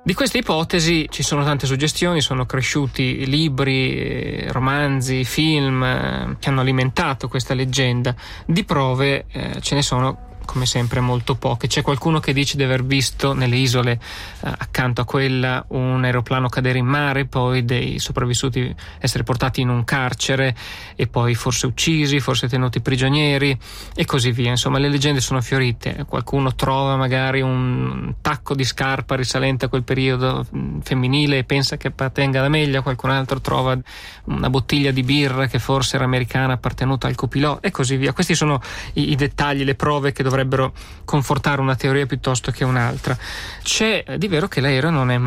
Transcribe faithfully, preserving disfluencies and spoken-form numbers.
Di queste ipotesi ci sono tante suggestioni, sono cresciuti libri, romanzi, film eh, che hanno alimentato questa leggenda. Di prove eh, ce ne sono, come sempre, molto poche. C'è qualcuno che dice di aver visto nelle isole eh, accanto a quella un aeroplano cadere in mare, poi dei sopravvissuti essere portati in un carcere e poi forse uccisi, forse tenuti prigionieri e così via. Insomma, le leggende sono fiorite. Qualcuno trova magari un tacco di scarpa risalente a quel periodo femminile e pensa che appartenga ad Amelia, qualcun altro trova una bottiglia di birra che forse era americana, appartenuta al copilot e così via. Questi sono i, i dettagli, le prove che dovrebbero confortare una teoria piuttosto che un'altra. C'è di vero che l'aereo non è